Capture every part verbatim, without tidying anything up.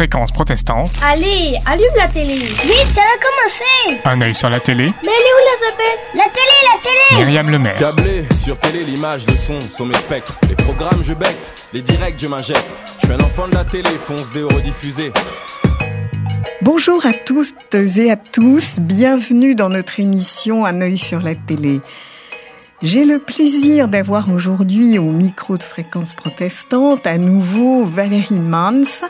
Fréquence protestante. Allez, allume la télé. Vite, ça va commencer. Un œil sur la télé. Mais elle est où, Elisabeth? La télé, la télé. Myriam Lemaire. Câblé sur télé, l'image, le son sont mes spectres. Les programmes, je bec, les directs, je m'injecte. Je suis un enfant de la télé, fonce des rediffusés. Bonjour à toutes et à tous, bienvenue dans notre émission Un œil sur la télé. J'ai le plaisir d'avoir aujourd'hui au micro de Fréquence protestante à nouveau Valérie Mans,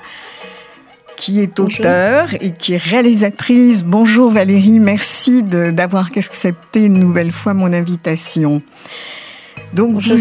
qui est auteure Bonjour. Et qui est réalisatrice. Bonjour Valérie, merci de, d'avoir accepté une nouvelle fois mon invitation. Donc Bonjour,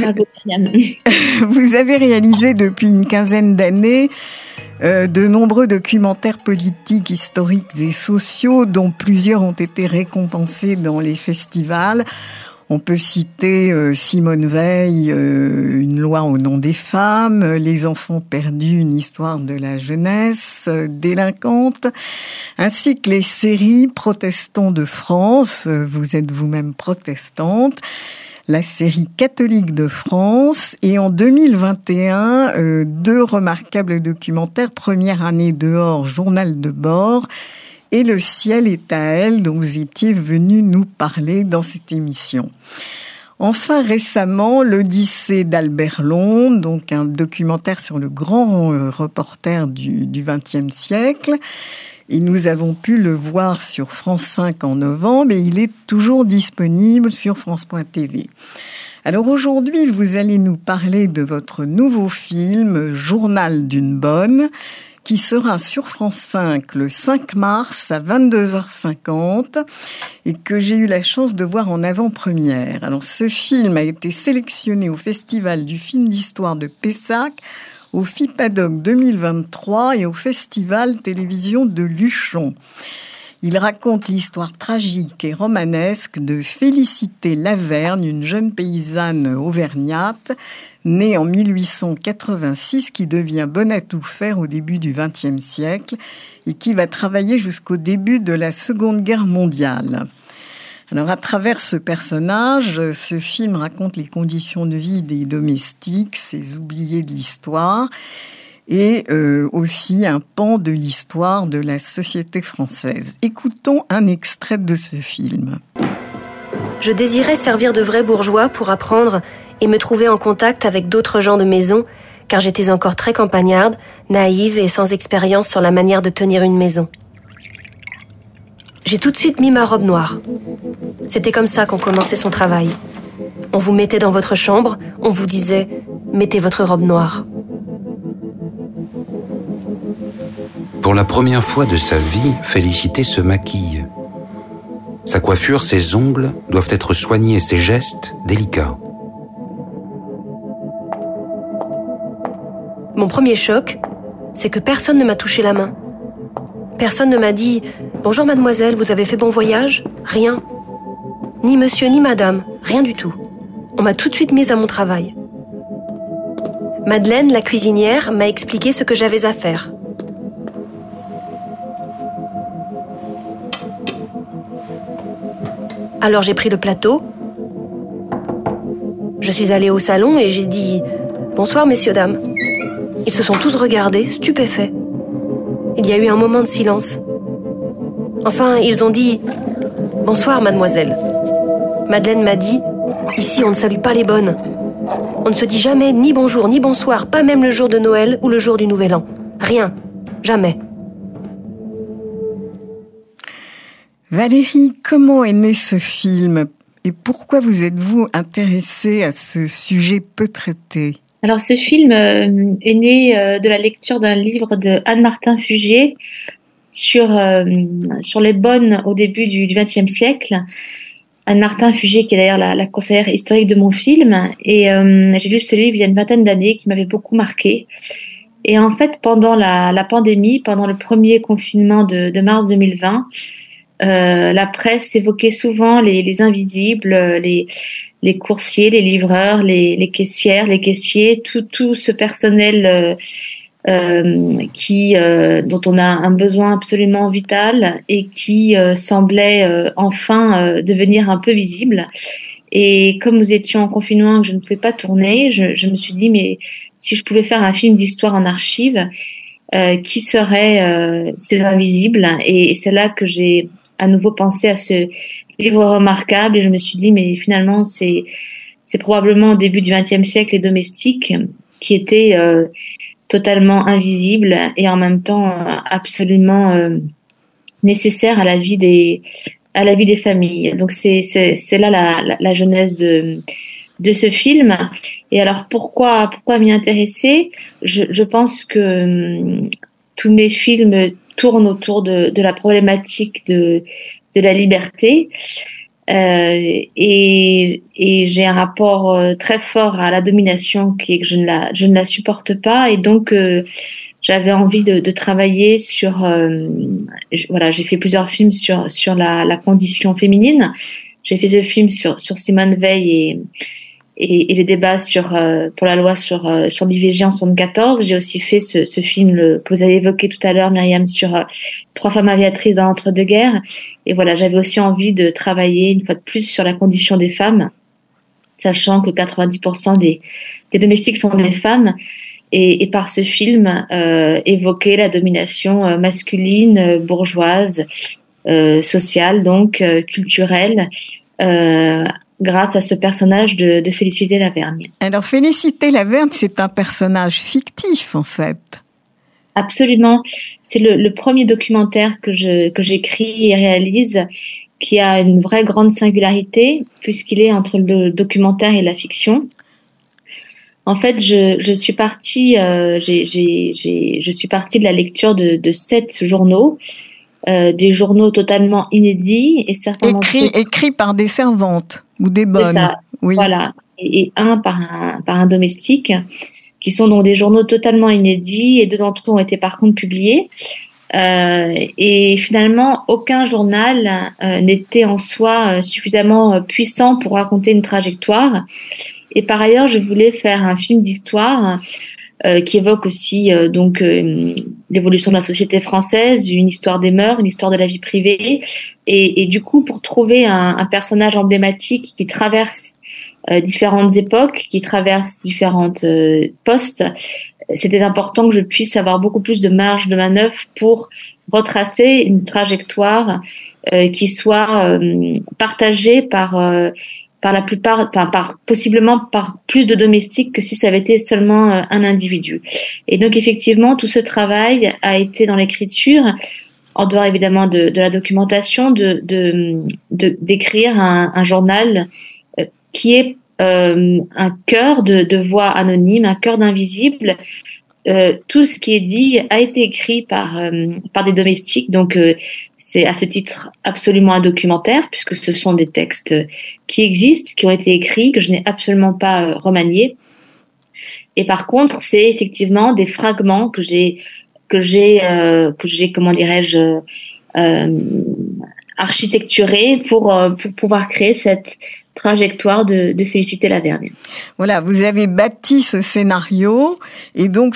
vous, vous avez réalisé depuis une quinzaine d'années euh, de nombreux documentaires politiques, historiques et sociaux, dont plusieurs ont été récompensés dans les festivals. On peut citer euh, Simone Veil, euh, Une loi au nom des femmes, Les enfants perdus, une histoire de la jeunesse euh, délinquante, ainsi que les séries Protestants de France, euh, vous êtes vous-même protestante, la série Catholique de France, et en deux mille vingt et un, euh, deux remarquables documentaires, Première année dehors, Journal de bord, et Le ciel est à elle, dont vous étiez venu nous parler dans cette émission. Enfin, récemment, l'Odyssée d'Albert Londres, donc un documentaire sur le grand euh, reporter du, du vingtième siècle. Et nous avons pu le voir sur France cinq en novembre, et il est toujours disponible sur France point T V. Alors aujourd'hui, vous allez nous parler de votre nouveau film, Journal d'une bonne, qui sera sur France cinq le cinq mars à vingt-deux heures cinquante et que j'ai eu la chance de voir en avant-première. Alors, ce film a été sélectionné au Festival du film d'histoire de Pessac, au FIPADOC deux mille vingt-trois et au Festival Télévision de Luchon. Il raconte l'histoire tragique et romanesque de Félicité Lavergne, une jeune paysanne auvergnate, née en mille huit cent quatre-vingt-six, qui devient bonne à tout faire au début du vingtième siècle et qui va travailler jusqu'au début de la Seconde Guerre mondiale. Alors, à travers ce personnage, ce film raconte les conditions de vie des domestiques, ces oubliés de l'histoire, et euh, aussi un pan de l'histoire de la société française. Écoutons un extrait de ce film. Je désirais servir de vrai bourgeois pour apprendre et me trouver en contact avec d'autres gens de maison, car j'étais encore très campagnarde, naïve et sans expérience sur la manière de tenir une maison. J'ai tout de suite mis ma robe noire. C'était comme ça qu'on commençait son travail. On vous mettait dans votre chambre, on vous disait « mettez votre robe noire ». Pour la première fois de sa vie, Félicité se maquille. Sa coiffure, ses ongles doivent être soignés et ses gestes délicats. Mon premier choc, c'est que personne ne m'a touché la main. Personne ne m'a dit « Bonjour mademoiselle, vous avez fait bon voyage ?» Rien. Ni monsieur ni madame, rien du tout. On m'a tout de suite mise à mon travail. Madeleine, la cuisinière, m'a expliqué ce que j'avais à faire. Alors j'ai pris le plateau. Je suis allée au salon et j'ai dit « Bonsoir messieurs, dames ». Ils se sont tous regardés, stupéfaits. Il y a eu un moment de silence. Enfin, ils ont dit « Bonsoir mademoiselle ». Madeleine m'a dit « Ici, on ne salue pas les bonnes. On ne se dit jamais ni bonjour ni bonsoir, pas même le jour de Noël ou le jour du Nouvel An. Rien. Jamais. » Valérie, comment est né ce film et pourquoi vous êtes-vous intéressée à ce sujet peu traité? Alors, ce film euh, est né euh, de la lecture d'un livre de Anne-Martin Fugier sur euh, sur les bonnes au début du vingtième siècle. Anne-Martin Fugier, qui est d'ailleurs la, la conseillère historique de mon film, et euh, j'ai lu ce livre il y a une vingtaine d'années, qui m'avait beaucoup marqué. Et en fait, pendant la, la pandémie, pendant le premier confinement de, de mars deux mille vingt, Euh, la presse évoquait souvent les, les invisibles, les, les coursiers, les livreurs, les, les caissières, les caissiers, tout, tout ce personnel euh, euh, qui, euh, dont on a un besoin absolument vital et qui euh, semblait euh, enfin euh, devenir un peu visible. Et comme nous étions en confinement et que je ne pouvais pas tourner, je, je me suis dit, mais si je pouvais faire un film d'histoire en archives, euh, qui seraient euh, ces invisibles. Et, et c'est là que j'ai à nouveau pensé à ce livre remarquable et je me suis dit, mais finalement, c'est, c'est probablement au début du vingtième siècle les domestiques qui étaient euh, totalement invisibles et en même temps euh, absolument euh, nécessaires à la vie des, à la vie des familles. Donc c'est, c'est, c'est là la, la, la genèse de, de ce film. Et alors pourquoi, pourquoi m'y intéresser? Je, je pense que hum, tous mes films tournent autour de, de la problématique de, de la liberté. Euh, et, et j'ai un rapport euh, très fort à la domination qui est que je ne la, je ne la supporte pas. Et donc, euh, j'avais envie de, de travailler sur, euh, je, voilà, j'ai fait plusieurs films sur, sur la, la condition féminine. J'ai fait ce film sur, sur Simone Veil et, et, et les débats sur, euh, pour la loi sur, euh, sur l'I V G en soixante-quatorze. J'ai aussi fait ce, ce film le, que vous avez évoqué tout à l'heure, Myriam, sur euh, trois femmes aviatrices dans l'entre-deux-guerres. Et voilà, j'avais aussi envie de travailler une fois de plus sur la condition des femmes, sachant que quatre-vingt-dix pour cent des, des domestiques sont des femmes. Et, et par ce film, euh, évoquer la domination euh, masculine, euh, bourgeoise, euh, sociale, donc euh, culturelle, euh, grâce à ce personnage de, de Félicité Lavergne. Alors Félicité Lavergne, c'est un personnage fictif en fait. Absolument. C'est le, le premier documentaire que je que j'écris et réalise qui a une vraie grande singularité puisqu'il est entre le documentaire et la fiction. En fait, je, je suis partie, euh, j'ai, j'ai, j'ai, je suis partie de la lecture de, de sept journaux, euh, des journaux totalement inédits et certains écrits d'entre eux écrits par des servantes ou des bonnes. C'est ça. Oui. Voilà, et, et un par un par un domestique, qui sont donc des journaux totalement inédits et deux d'entre eux ont été par contre publiés. Euh, et finalement, aucun journal euh, n'était en soi euh, suffisamment euh, puissant pour raconter une trajectoire. Et par ailleurs, je voulais faire un film d'histoire euh, qui évoque aussi euh, donc euh, l'évolution de la société française, une histoire des mœurs, une histoire de la vie privée. Et, et du coup, pour trouver un, un personnage emblématique qui traverse euh, différentes époques, qui traverse différentes euh, postes, c'était important que je puisse avoir beaucoup plus de marge de manœuvre pour retracer une trajectoire euh, qui soit euh, partagée par euh, par la plupart, par, par possiblement par plus de domestiques que si ça avait été seulement euh, un individu. Et donc effectivement, tout ce travail a été dans l'écriture, en dehors évidemment de, de la documentation, de, de, de d'écrire un, un journal euh, qui est euh, un cœur de, de voix anonyme, un cœur d'invisible. Euh, tout ce qui est dit a été écrit par euh, par des domestiques, donc euh, c'est à ce titre absolument un documentaire puisque ce sont des textes qui existent, qui ont été écrits, que je n'ai absolument pas euh, remaniés. Et par contre, c'est effectivement des fragments que j'ai que j'ai euh, que j'ai comment dirais-je euh, architecturés pour euh, pour pouvoir créer cette trajectoire de, de Félicité Lavergne. Voilà, vous avez bâti ce scénario et donc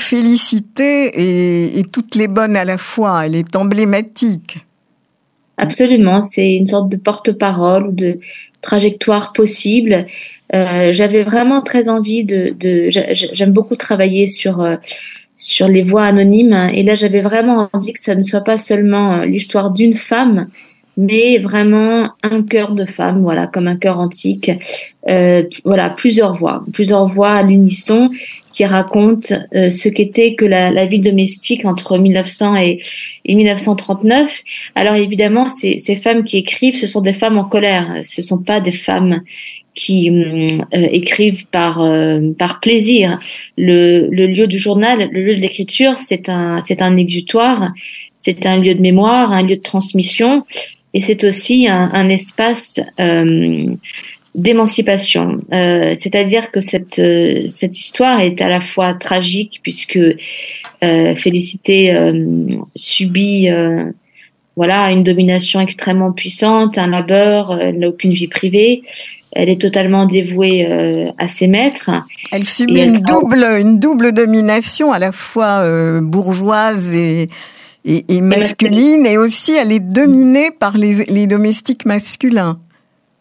Félicité est, est toutes les bonnes à la fois. Elle est emblématique. Absolument, c'est une sorte de porte-parole ou de trajectoire possible. Euh, j'avais vraiment très envie de, de j'aime beaucoup travailler sur euh, sur les voix anonymes et là j'avais vraiment envie que ça ne soit pas seulement l'histoire d'une femme, mais vraiment un chœur de femme, voilà, comme un chœur antique. Euh, voilà, plusieurs voix, plusieurs voix à l'unisson qui racontent euh, ce qu'était que la, la vie domestique entre mille neuf cents et, et mille neuf cent trente-neuf. Alors évidemment, ces, ces femmes qui écrivent, ce sont des femmes en colère. Ce sont pas des femmes qui euh, écrivent par euh, par plaisir. Le, le lieu du journal, le lieu de l'écriture, c'est un c'est un exutoire, c'est un lieu de mémoire, un lieu de transmission. Et c'est aussi un, un espace euh, d'émancipation. Euh, c'est-à-dire que cette euh, cette histoire est à la fois tragique puisque euh, Félicité euh, subit euh, voilà une domination extrêmement puissante, un labeur, elle n'a aucune vie privée, elle est totalement dévouée euh, à ses maîtres. Elle subit une elle... double une double domination à la fois euh, bourgeoise et Et, et masculine, et aussi elle est dominée par les, les domestiques masculins.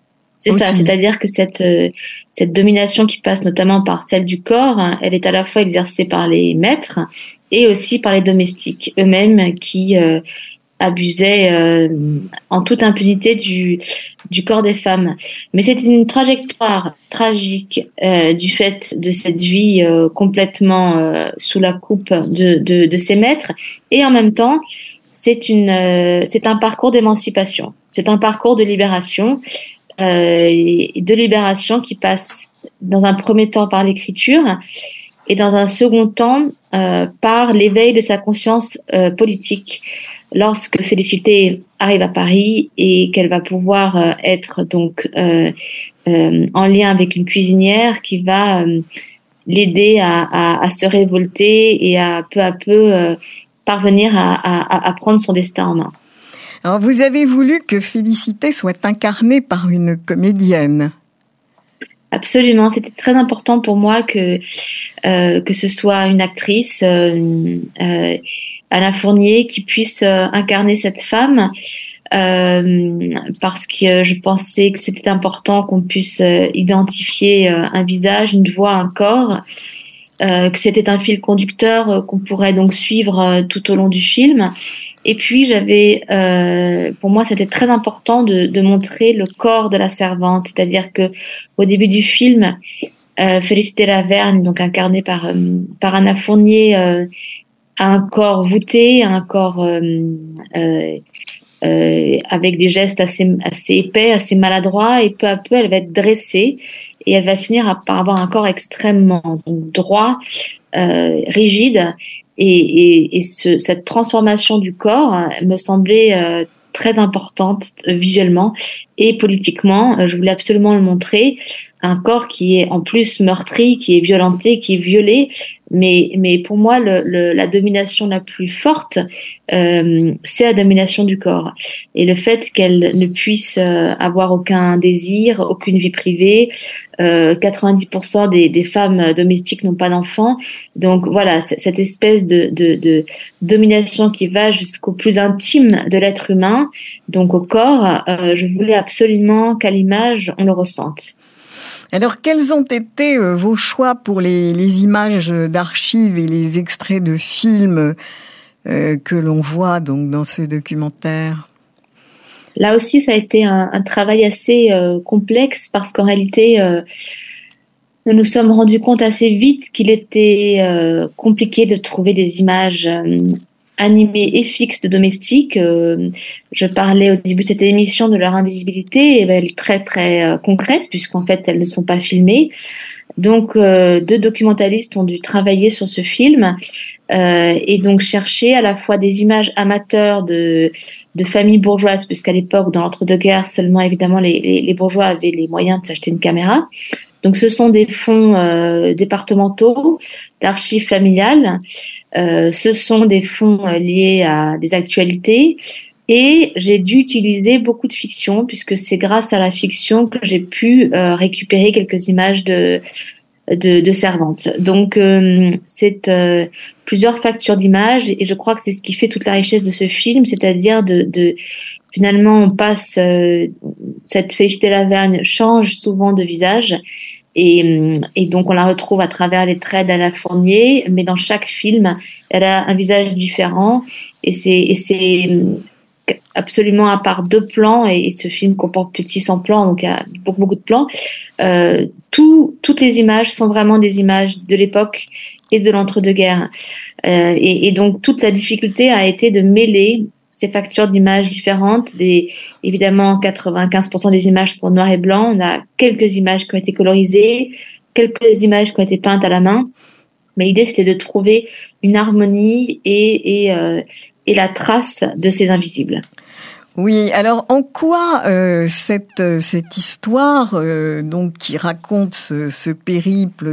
C'est aussi. ça, c'est-à-dire que cette euh, cette domination qui passe notamment par celle du corps, hein, elle est à la fois exercée par les maîtres et aussi par les domestiques eux-mêmes qui euh, abusaient euh, en toute impunité du du corps des femmes. Mais c'est une trajectoire tragique euh, du fait de cette vie euh, complètement euh, sous la coupe de, de de ces maîtres, et en même temps c'est une euh, c'est un parcours d'émancipation, c'est un parcours de libération. Euh, de libération qui passe dans un premier temps par l'écriture et dans un second temps euh, par l'éveil de sa conscience euh, politique. Lorsque Félicité arrive à Paris et qu'elle va pouvoir euh, être donc euh, euh, en lien avec une cuisinière qui va euh, l'aider à, à, à se révolter et à peu à peu euh, parvenir à, à, à prendre son destin en main. Alors, vous avez voulu que Félicité soit incarnée par une comédienne. Absolument, c'était très important pour moi que euh, que ce soit une actrice, euh, euh, Alain Fournier, qui puisse euh, incarner cette femme, euh, parce que je pensais que c'était important qu'on puisse euh, identifier euh, un visage, une voix, un corps, euh, que c'était un fil conducteur euh, qu'on pourrait donc suivre euh, tout au long du film. Et puis j'avais, euh, pour moi, c'était très important de, de montrer le corps de la servante, c'est-à-dire que au début du film, euh, Félicité Lavergne, donc incarnée par euh, par Anna Fournier, euh, a un corps voûté, un corps euh, euh, euh, avec des gestes assez assez épais, assez maladroits, et peu à peu, elle va être dressée et elle va finir par avoir un corps extrêmement droit, euh, rigide. Et, et, et ce, cette transformation du corps me semblait euh, très importante euh, visuellement et politiquement. Euh, je voulais absolument le montrer. Un corps qui est en plus meurtri, qui est violenté, qui est violé. Mais, mais pour moi, le, le, la domination la plus forte, euh, c'est la domination du corps. Et le fait qu'elle ne puisse euh, avoir aucun désir, aucune vie privée. Euh, quatre-vingt-dix pour cent des, des femmes domestiques n'ont pas d'enfants. Donc voilà, cette espèce de, de, de domination qui va jusqu'au plus intime de l'être humain, donc au corps, euh, je voulais absolument qu'à l'image, on le ressente. Alors, quels ont été euh, vos choix pour les, les images d'archives et les extraits de films euh, que l'on voit donc dans ce documentaire ? Là aussi, ça a été un, un travail assez euh, complexe parce qu'en réalité, euh, nous nous sommes rendus compte assez vite qu'il était euh, compliqué de trouver des images euh, animées et fixes de domestiques. Euh, je parlais au début de cette émission de leur invisibilité, et ben, elle est très très euh, concrète puisqu'en fait elles ne sont pas filmées. Donc euh, deux documentalistes ont dû travailler sur ce film euh, et donc chercher à la fois des images amateurs de de familles bourgeoises, puisqu'à l'époque, dans l'entre-deux-guerres, seulement évidemment les, les, les bourgeois avaient les moyens de s'acheter une caméra. Donc ce sont des fonds euh, départementaux d'archives familiales, euh, ce sont des fonds euh, liés à des actualités. Et j'ai dû utiliser beaucoup de fiction, puisque c'est grâce à la fiction que j'ai pu euh, récupérer quelques images de de, de servantes. Donc euh, c'est euh, plusieurs factures d'images, et je crois que c'est ce qui fait toute la richesse de ce film, c'est-à-dire de, de finalement on passe euh, cette Félicité Lavergne change souvent de visage. Et, et donc on la retrouve à travers les traits d'Alain Fournier, mais dans chaque film, elle a un visage différent, et c'est, et c'est absolument à part deux plans, et, et ce film comporte plus de six cents plans, donc il y a beaucoup beaucoup de plans. Euh, tout, toutes les images sont vraiment des images de l'époque et de l'entre-deux-guerres. Euh, et, et donc toute la difficulté a été de mêler ces factures d'images différentes. Des, évidemment, quatre-vingt-quinze pour cent des images sont noir et blanc. On a quelques images qui ont été colorisées, quelques images qui ont été peintes à la main. Mais l'idée, c'était de trouver une harmonie et, et, euh, et la trace de ces invisibles. Oui, alors en quoi euh, cette, cette histoire euh, donc qui raconte ce, ce périple